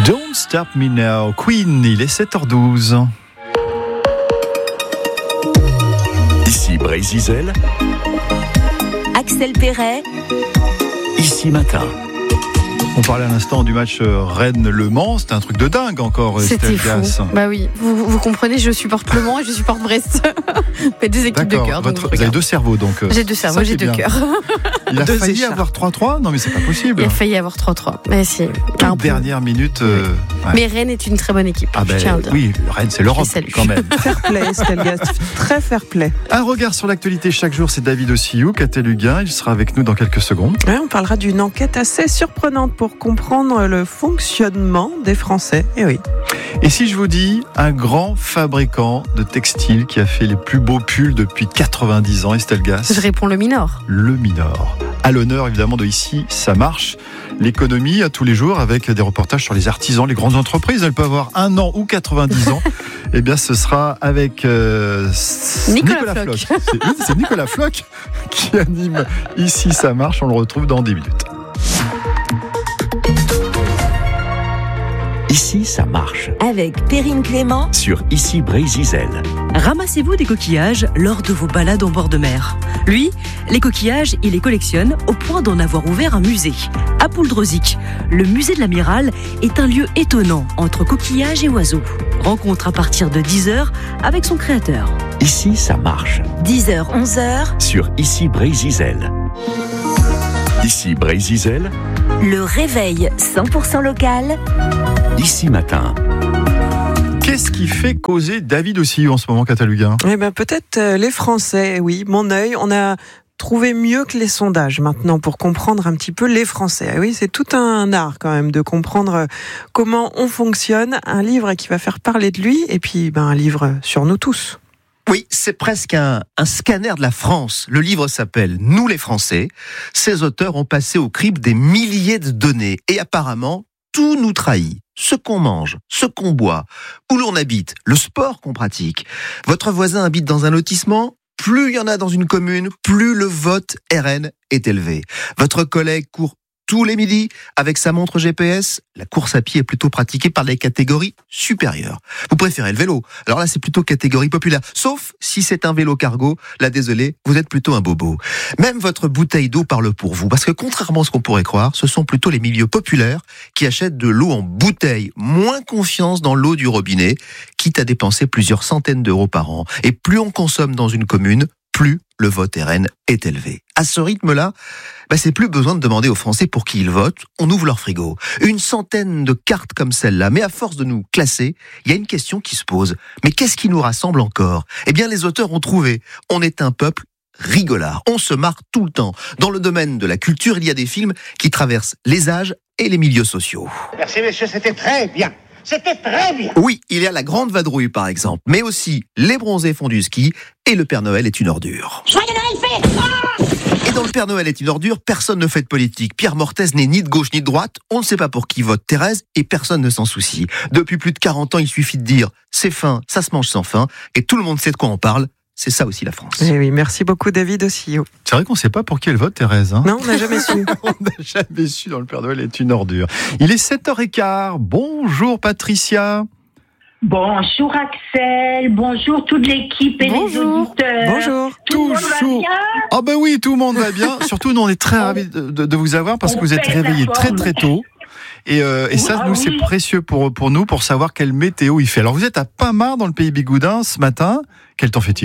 Don't Stop Me Now, Queen, il est 7h12. Ici Brézizel, Axel Perret, Ici Matin. On parlait à l'instant du match Rennes-Le Mans, c'était un truc de dingue encore, C'était Estelle Gas. fou. Bah oui, vous comprenez, je supporte Le Mans et je supporte Brest. Mais deux équipes de cœur. Vous avez deux cerveaux donc. J'ai deux cerveaux, j'ai deux cœurs. Il a Deux failli écharpes. avoir 3-3 ? Non mais c'est pas possible. Il a failli avoir 3-3. Mais si. Toute dernière minute. Ouais. Mais Rennes est une très bonne équipe. Ah je tiens à le dire. oui, Rennes c'est l'Europe Je les salue. quand même. Fair play, Estelle Gas. Très fair play. Un regard sur l'actualité chaque jour, c'est David Ossillou, Luguin. Il sera avec nous dans quelques secondes. Ouais, on parlera d'une enquête assez surprenante pour comprendre le fonctionnement des Français. Et oui. Et si je vous dis un grand fabricant de textiles qui a fait les plus beaux pulls depuis 90 ans, Estelle Gas? Je réponds le Minor. Le Minor. À l'honneur évidemment de Ici, ça marche. L'économie à tous les jours avec des reportages sur les artisans, les grandes entreprises. Elles peuvent avoir 1 an ou 90 ans. Eh bien, ce sera avec Nicolas Floch. C'est Nicolas Floch qui anime Ici, ça marche. On le retrouve dans 10 minutes. Ici, ça marche. avec Perrine Clément. Sur Ici Brézizel. Ramassez-vous des coquillages lors de vos balades en bord de mer. Lui, les coquillages, il les collectionne au point d'en avoir ouvert un musée. À Pouldreuzic, le musée de l'Amiral est un lieu étonnant entre coquillages et oiseaux. Rencontre à partir de 10h avec son créateur. Ici, ça marche. 10h, 11h, Sur Ici Brézizel. Ici Brézizel, le réveil 100% local. Ici Matin. Qu'est-ce qui fait causer David Ossillou en ce moment, Luguin? Eh ben, peut-être les Français, oui. Mon œil, on a trouvé mieux que les sondages maintenant pour comprendre un petit peu les Français. Eh oui, c'est tout un art quand même de comprendre comment on fonctionne. Un livre qui va faire parler de lui et puis un livre sur nous tous. Oui, c'est presque un scanner de la France. Le livre s'appelle « Nous les Français ». Ces auteurs ont passé au crible des milliers de données. Et apparemment, tout nous trahit. Ce qu'on mange, ce qu'on boit, où l'on habite, le sport qu'on pratique. Votre voisin habite dans un lotissement, plus il y en a dans une commune, plus le vote RN est élevé. Votre collègue court tous les midis avec sa montre GPS. La course à pied est plutôt pratiquée par les catégories supérieures. Vous préférez le vélo. Alors là, c'est plutôt catégorie populaire. Sauf si c'est un vélo cargo. Là, désolé, vous êtes plutôt un bobo. Même votre bouteille d'eau parle pour vous. Parce que contrairement à ce qu'on pourrait croire, ce sont plutôt les milieux populaires qui achètent de l'eau en bouteille. Moins confiance dans l'eau du robinet, quitte à dépenser plusieurs centaines d'euros par an. Et plus on consomme dans une commune, plus le vote RN est élevé. À ce rythme-là, c'est plus besoin de demander aux Français pour qui ils votent, on ouvre leur frigo. Une centaine de cartes comme celle-là, mais à force de nous classer, il y a une question qui se pose. Mais qu'est-ce qui nous rassemble encore ? Eh bien, les auteurs ont trouvé. On est un peuple rigolard. On se marre tout le temps. Dans le domaine de la culture, il y a des films qui traversent les âges et les milieux sociaux. Merci messieurs, c'était très bien. C'était très bien. Oui, il y a la Grande Vadrouille par exemple, mais aussi Les Bronzés font du ski et Le Père Noël est une ordure. Joyeux Noël fait. Et dans Le Père Noël est une ordure, personne ne fait de politique. Pierre Mortez n'est ni de gauche ni de droite, on ne sait pas pour qui vote Thérèse et personne ne s'en soucie. Depuis plus de 40 ans, il suffit de dire « c'est fin, ça se mange sans fin » et tout le monde sait de quoi on parle. C'est ça aussi la France. Eh oui, merci beaucoup David Ossillou. C'est vrai qu'on ne sait pas pour qui elle vote, Thérèse. Non, on n'a jamais su. On n'a jamais su dans Le Père Noël est une ordure. Il est 7h15. Bonjour Patricia. Bonjour Axel, bonjour toute l'équipe et les auditeurs. Bonjour. Tout le monde va bien ? Ah ben oui, tout le monde va bien. Surtout, nous, on est très ravis de vous avoir parce que vous êtes réveillés très très tôt. Et ça, nous, c'est précieux pour nous, pour savoir quelle météo il fait. Alors, vous êtes à Pinmar, dans le pays Bigoudin, ce matin. Quel temps fait-il ?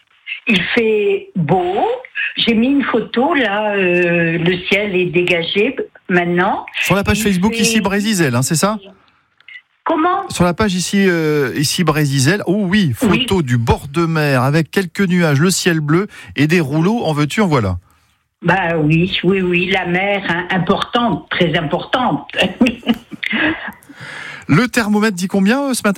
Il fait beau. J'ai mis une photo, là, le ciel est dégagé maintenant. Sur la page Facebook, Ici Brézizel, c'est ça ? Comment ? Sur la page ici Brézizel, oh oui, photo du bord de mer avec quelques nuages, le ciel bleu et des rouleaux, en veux-tu, en voilà. Oui, la mer, importante, très importante. Le thermomètre dit combien ce matin ?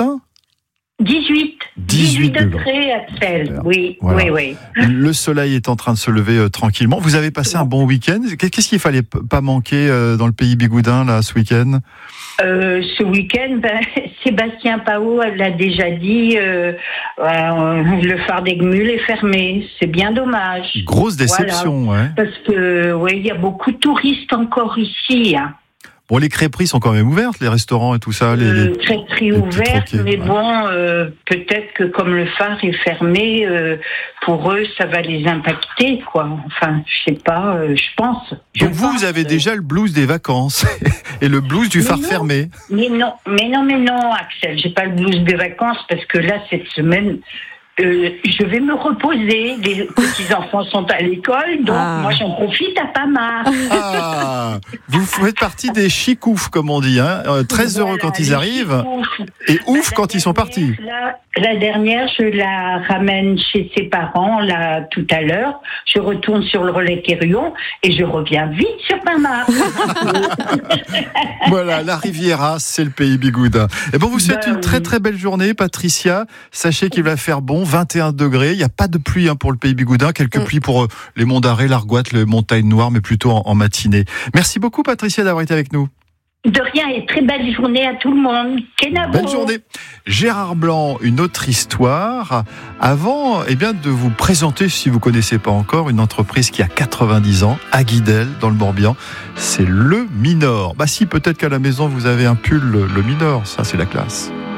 18 degrés, Axel. Oui, voilà. oui. Le soleil est en train de se lever tranquillement. Vous avez passé un bon week-end. Qu'est-ce qu'il fallait pas manquer dans le pays Bigoudin là, ce week-end ? Ce week-end, Sébastien Pao l'a déjà dit, le phare d'Aiguemule est fermé. C'est bien dommage. Grosse déception, voilà. ouais. Parce que, il y a beaucoup de touristes encore ici. Bon, les crêperies sont quand même ouvertes, les restaurants et tout ça. Les crêperies ouvertes, mais bon, peut-être que comme le phare est fermé, pour eux, ça va les impacter, quoi. Enfin, je sais pas, je pense. Donc vous avez déjà le blues des vacances et le blues du phare fermé. Mais non, Axel, j'ai pas le blues des vacances parce que là, cette semaine, je vais me reposer. Les petits-enfants sont à l'école, donc moi, j'en profite à pas mal. Vous faites partie des chicoufs, comme on dit, hein. Très heureux quand ils arrivent et ouf quand ils sont partis. La dernière, je la ramène chez ses parents, là, tout à l'heure. Je retourne sur le relais Quérillon et je reviens vite sur Pamar. Voilà, la Riviera, c'est le pays Bigoudin. Et bon, vous souhaite une très très belle journée, Patricia. Sachez qu'il va faire bon, 21 degrés. Il n'y a pas de pluie pour le pays Bigoudin. Quelques pluies pour les monts d'Arrée, l'Argoat, les montagnes noires, mais plutôt en matinée. Merci beaucoup, Patricia, d'avoir été avec nous. De rien, et très belle journée à tout le monde. Kenavo. Belle journée. Gérard Blanc, une autre histoire. Avant de vous présenter, si vous ne connaissez pas encore, une entreprise qui a 90 ans, à Guidel, dans le Morbihan. C'est Le Minor. Si, peut-être qu'à la maison, vous avez un pull Le Minor. Ça, c'est la classe.